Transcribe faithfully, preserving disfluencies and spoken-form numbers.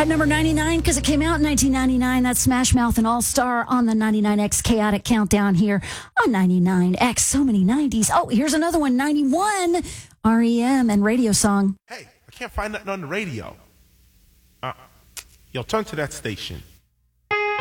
At number ninety-nine, because it came out in nineteen ninety-nine, that's Smash Mouth and All Star on the ninety-nine X Chaotic Countdown here on ninety-nine X. So many nineties. Oh, here's another one, ninety-one, R E M and Radio Song. Hey, I can't find nothing on the radio. Uh, yo, turn to that station.